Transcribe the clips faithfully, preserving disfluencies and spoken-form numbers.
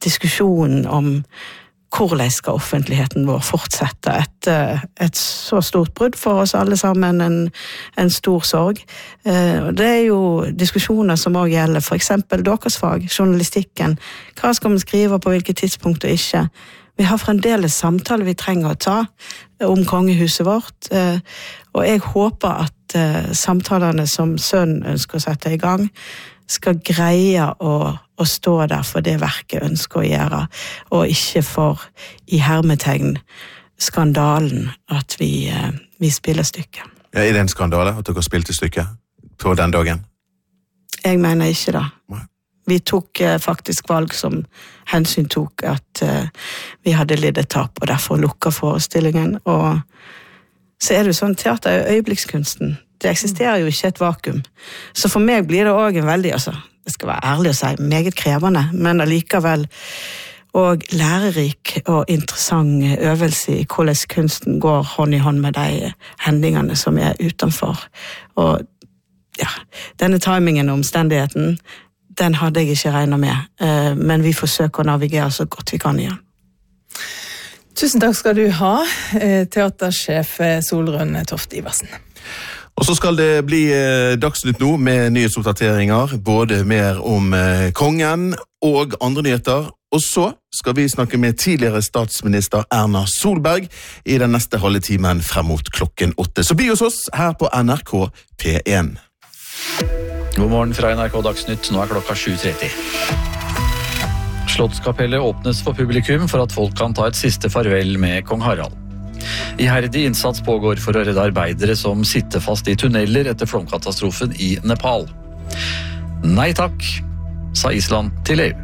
diskusjonen om hvordan skal offentligheten vår fortsette etter et så stort brudd for oss alle sammen, en, en stor sorg. Det er jo diskusjoner som også gjelder for eksempel deres fag, journalistikken. Hva skal man skrive på hvilke tidspunkt og ikke? Vi har fremdeles samtaler vi trenger å ta om kongehuset vårt, og jeg håper at samtalene som sønnen ønsker å sette i gang skal greie å, å stå der for det verket ønsker å gjøre, og ikke for i hermetegn skandalen at vi, vi spiller stykket. Ja, er det en skandale at dere spilte stykket på den dagen? Jeg mener ikke det. Nei. Vi tok eh, faktisk valg som hensyn tok at eh, vi hadde lidd et tap, og derfor lukket forestillingen. Og så er det jo sånn, teater er øyeblikkskunsten. Det eksisterer jo ikke et vakuum. Så for meg blir det også en veldig, altså, det skal være ærlig å si, meget krevende, men allikevel og lærerik og interessant øvelse i hvordan kunsten går hånd i hånd med de hendingene som er utenfor. Og ja, denne timingen og omstendigheten, den hadde jeg ikke regnet med, men vi forsøker å navigere så godt vi kan igjen. Tusen takk skal du ha, teatersjef Solrun Toft Iversen. Og så skal det bli Dagsnytt nå med nyhetsoppdateringer, både mer om kongen og andre nyheter. Og så skal vi snakke med tidligere statsminister Erna Solberg i den neste halve timen frem mot klokken åtte. Så bli hos oss her på N R K P én. God morgen fra N R K Dagsnytt, nå er klokka sju tretti. Slottskapellet åpnes for publikum for at folk kan ta et siste farvel med kong Harald. Iherdig innsats pågår for å redde arbeidere som sitter fast i tunneler etter flomkatastrofen i Nepal. Nei takk, sa Island til E U.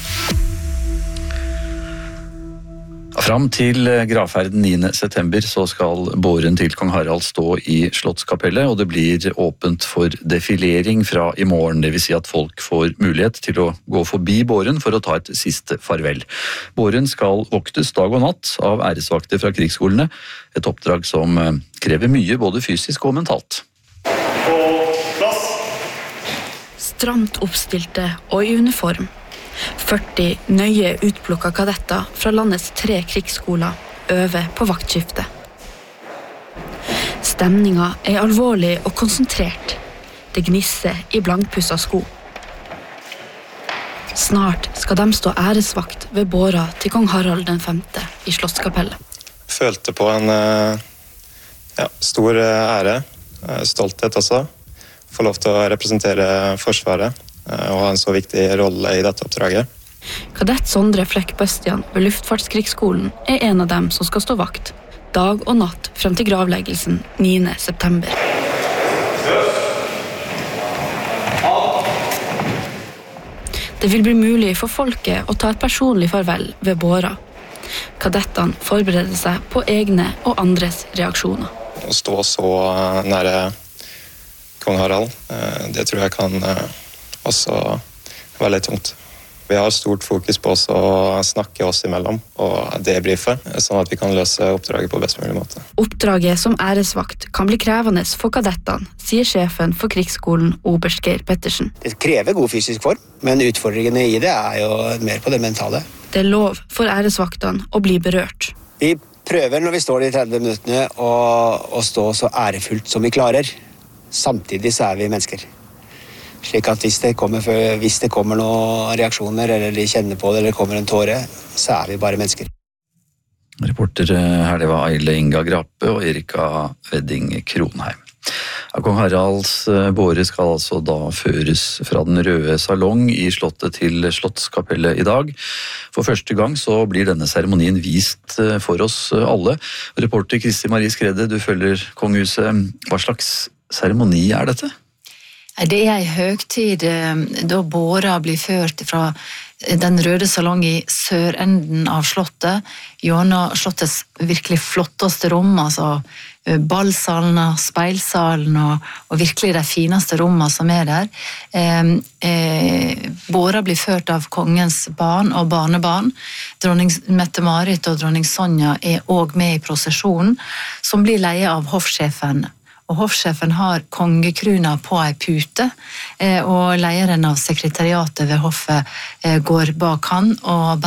Fram til gravferden niende september så skal båren til kong Harald stå i Slottskapellet, og det blir åpent for defilering fra i morgen. Det vil si at folk får mulighet til å gå forbi båren for å ta et siste farvel. Båren skal voktes dag og natt av æresvakter fra krigsskolene, et oppdrag som krever mye både fysisk og mentalt. På plass! Stramt oppstilte og i uniform. førti nøye utplukka kadetter fra landets tre krigsskoler øver på vaktskifte. Stemninga er alvorlig og konsentrert. Det gnisser i blankpussa sko. Snart skal de stå æresvakt ved båra til kong Harald den femte i Slottskapellet. Følte på en ja, stor ære, stolthet også. Få lov til å representere Forsvaret og ha en så viktig rolle i dette oppdraget. Kadett Sondre Flekk Bøstian ved Luftfartskrigsskolen er en av dem som skal stå vakt, dag og natt frem til gravleggelsen niende september. Det vil bli mulig for folket å ta et personlig farvel ved båra. Kadettene forbereder seg på egne og andres reaksjoner. Å stå så nære kong Harald, det tror jeg kan også være litt tungt. Vi har stort fokus på oss å snakke oss imellom og debrife, sånn at vi kan løse oppdraget på best mulig måte. Oppdraget som æresvakt kan bli krevende for kadettene, sier sjefen for krigsskolen Oberst Geir Pettersen. Det krever god fysisk form, men utfordringene i det er jo mer på det mentale. Det er lov for æresvaktene å bli berørt. Vi prøver når vi står de tretti minuttene å, å stå så ærefullt som vi klarer. Samtidig så er vi mennesker. Slik at hvis det, kommer, hvis det kommer noen reaksjoner, eller de kjenner på det, eller kommer en tåre, så er vi bare mennesker. Reporter her, det var Eile Inga Grape og Erika Wedding Kronheim. Kong Haralds båre skal altså da føres fra den røde salong i slottet til Slottskapellet i dag. For første gang så blir denne seremonien vist for oss alle. Reporter Kristi Marie Skredde, du følger kongehuset. Hva slags seremoni er dette? Det er en høgtid da båra blir ført fra den røde salong i sørenden av slottet, gjennom slottets virkelig flotteste rom, altså ballsalen, speilsalen og, og virkelig de fineste rommene som er der. Eh, eh, båra blir ført av kongens barn og barnebarn. Dronning Mette-Marit og dronning Sonja er også med i prosesjonen, som blir leie av hoffsjefen. Og hoffsjefen har kongekruna på ei pute, og lederen av sekretariatet ved hoffet går bak han og